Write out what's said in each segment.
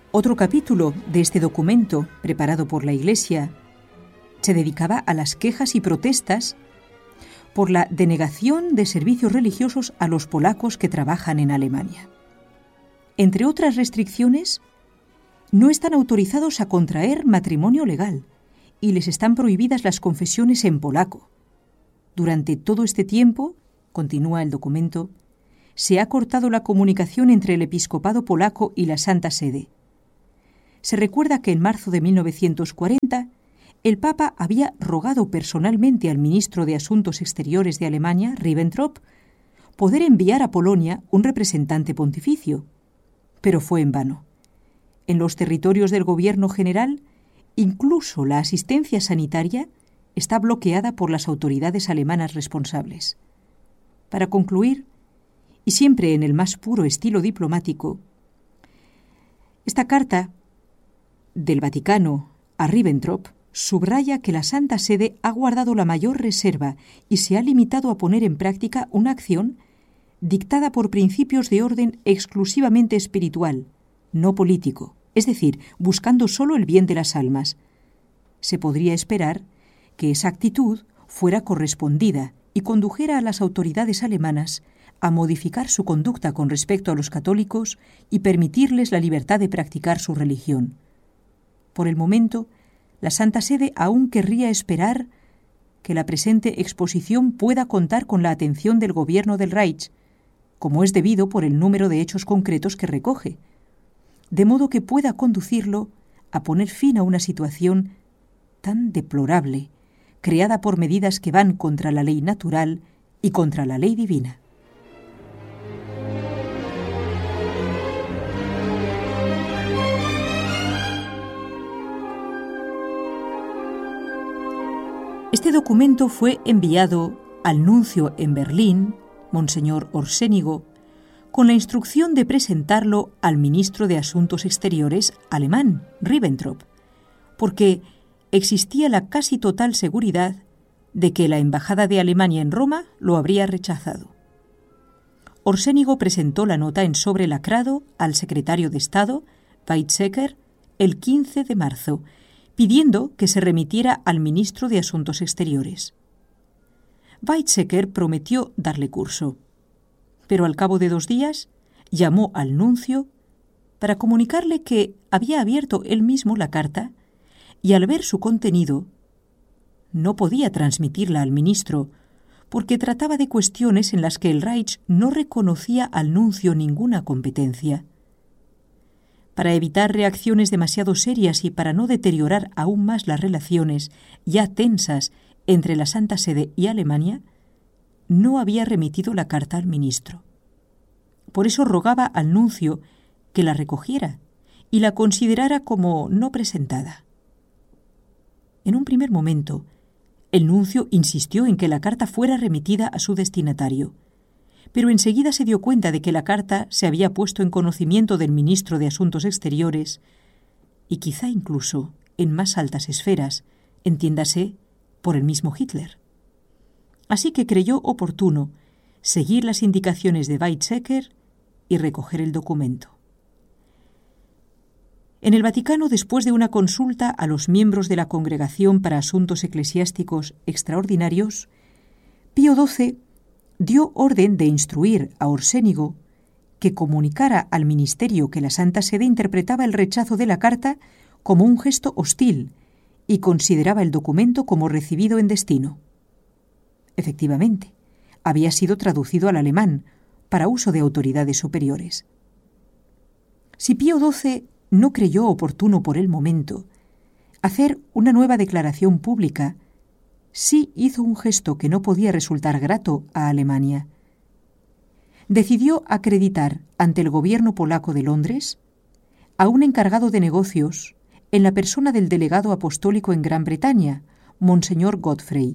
Otro capítulo de este documento, preparado por la Iglesia, se dedicaba a las quejas y protestas por la denegación de servicios religiosos a los polacos que trabajan en Alemania. Entre otras restricciones, no están autorizados a contraer matrimonio legal y les están prohibidas las confesiones en polaco. Durante todo este tiempo, continúa el documento, se ha cortado la comunicación entre el episcopado polaco y la Santa Sede. Se recuerda que en marzo de 1940 el Papa había rogado personalmente al ministro de Asuntos Exteriores de Alemania, Ribbentrop, poder enviar a Polonia un representante pontificio, pero fue en vano. En los territorios del gobierno general, incluso la asistencia sanitaria está bloqueada por las autoridades alemanas responsables. Para concluir, y siempre en el más puro estilo diplomático, esta carta del Vaticano a Ribbentrop subraya que la Santa Sede ha guardado la mayor reserva y se ha limitado a poner en práctica una acción dictada por principios de orden exclusivamente espiritual, no político, es decir, buscando solo el bien de las almas. Se podría esperar que esa actitud fuera correspondida y condujera a las autoridades alemanas a modificar su conducta con respecto a los católicos y permitirles la libertad de practicar su religión. Por el momento, la Santa Sede aún querría esperar que la presente exposición pueda contar con la atención del gobierno del Reich, como es debido por el número de hechos concretos que recoge, de modo que pueda conducirlo a poner fin a una situación tan deplorable, creada por medidas que van contra la ley natural y contra la ley divina. Este documento fue enviado al nuncio en Berlín, Monseñor Orsénigo, con la instrucción de presentarlo al ministro de Asuntos Exteriores alemán, Ribbentrop, porque existía la casi total seguridad de que la embajada de Alemania en Roma lo habría rechazado. Orsénigo presentó la nota en sobre lacrado al secretario de Estado, Weizsäcker, el 15 de marzo, pidiendo que se remitiera al ministro de Asuntos Exteriores. Weizsäcker prometió darle curso, pero al cabo de 2 días llamó al nuncio para comunicarle que había abierto él mismo la carta y al ver su contenido no podía transmitirla al ministro porque trataba de cuestiones en las que el Reich no reconocía al nuncio ninguna competencia. Para evitar reacciones demasiado serias y para no deteriorar aún más las relaciones ya tensas entre la Santa Sede y Alemania, no había remitido la carta al ministro. Por eso rogaba al nuncio que la recogiera y la considerara como no presentada. En un primer momento, el nuncio insistió en que la carta fuera remitida a su destinatario, pero enseguida se dio cuenta de que la carta se había puesto en conocimiento del ministro de Asuntos Exteriores y quizá incluso en más altas esferas, entiéndase, por el mismo Hitler. Así que creyó oportuno seguir las indicaciones de Weizsäcker y recoger el documento. En el Vaticano, después de una consulta a los miembros de la Congregación para Asuntos Eclesiásticos Extraordinarios, Pío XII dio orden de instruir a Orsénigo que comunicara al ministerio que la Santa Sede interpretaba el rechazo de la carta como un gesto hostil y consideraba el documento como recibido en destino. Efectivamente, había sido traducido al alemán para uso de autoridades superiores. Si Pío XII no creyó oportuno por el momento hacer una nueva declaración pública, sí hizo un gesto que no podía resultar grato a Alemania. Decidió acreditar ante el gobierno polaco de Londres a un encargado de negocios en la persona del delegado apostólico en Gran Bretaña, Monseñor Godfrey.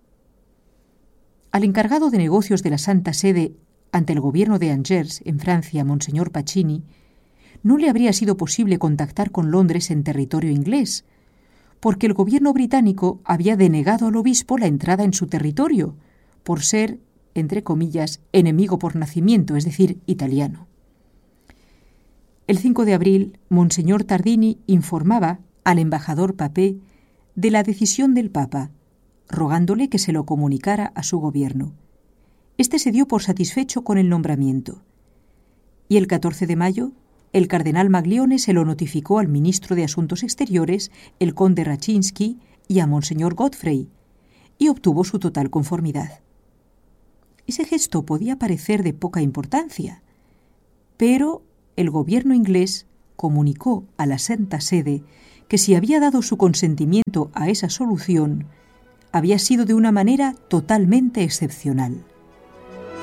Al encargado de negocios de la Santa Sede ante el gobierno de Angers, en Francia, Monseñor Pacini, no le habría sido posible contactar con Londres en territorio inglés, porque el gobierno británico había denegado al obispo la entrada en su territorio, por ser, entre comillas, enemigo por nacimiento, es decir, italiano. El 5 de abril, Monseñor Tardini informaba al embajador Papé de la decisión del Papa, rogándole que se lo comunicara a su gobierno. Este se dio por satisfecho con el nombramiento. Y el 14 de mayo, el cardenal Maglione se lo notificó al ministro de Asuntos Exteriores, el conde Raczynski, y a Monseñor Godfrey, y obtuvo su total conformidad. Ese gesto podía parecer de poca importancia, pero el gobierno inglés comunicó a la Santa Sede que si había dado su consentimiento a esa solución, había sido de una manera totalmente excepcional.